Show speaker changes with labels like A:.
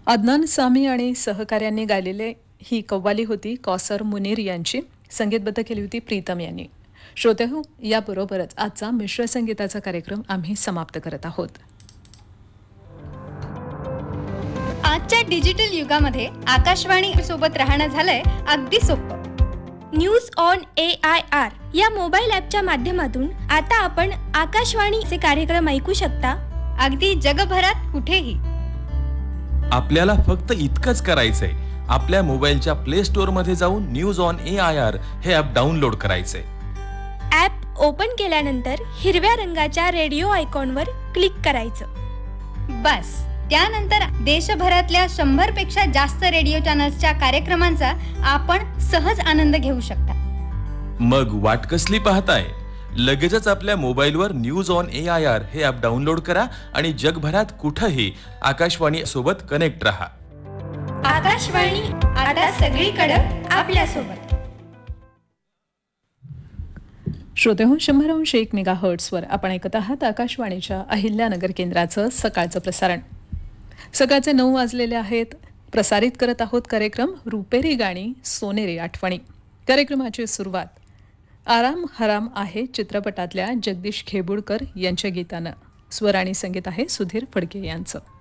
A: अदनान सामी आणि सहकाऱ्यांनी गायलेले ही कव्वाली होती कौसर मुनीर यांची. संगीतबद्ध केली होती प्रीतम यांनी. श्रोतेहो, याबरोबरच आजचा मिश्र संगीताचा कार्यक्रम आम्ही समाप्त करत आहोत.
B: आजच्या डिजिटल युगामध्ये आकाशवाणी सोबत राहणं झालंय अगदी सोपं. न्यूज ऑन AIR या मोबाईल ॲपच्या माध्यमातून आता आपण आकाशवाणीचे कार्यक्रम ऐकू शकता अगदी जगभरात कुठेही.
C: आपल्याला फक्त इतकंच करायचंय, आपल्या मोबाईलच्या प्ले स्टोअर मध्ये जाऊन न्यूज ऑन AIR हे ॲप डाउनलोड करायचंय.
B: ॲप ओपन केल्यानंतर हिरव्या रंगाच्या रेडिओ आयकॉनवर क्लिक करायचं. बस त्यानंतर देशभरातल्या 100 पेक्षा जास्त रेडिओ चॅनल्सच्या कार्यक्रमांचा आपण सहज आनंद घेऊ शकता.
C: मग वाट कसली पाहताय? लगेचच आपल्या मोबाईलवर न्यूज ऑन AIR हे ॲप डाउनलोड करा आणि जगभरात कुठेही आकाशवाणी सोबत कनेक्ट रहा.
B: आकाशवाणी आता सगळीकडे आपल्या सोबत.
A: श्रोतेहो, 100.1 मेगाहर्ट्झवर आपण ऐकत आहात आकाशवाणीच्या अहिल्यानगर केंद्राचं सकाळचं प्रसारण. सकाळचे 9 वाजलेले आहेत. प्रसारित करत आहोत कार्यक्रम रुपेरी गाणी सोनेरी आठवणी. कार्यक्रमाची सुरुवात आराम हराम आहे चित्रपटातल्या जगदीश खेबुडकर यांच्या गीतानं. स्वर आणि संगीत आहे सुधीर फडके यांचं.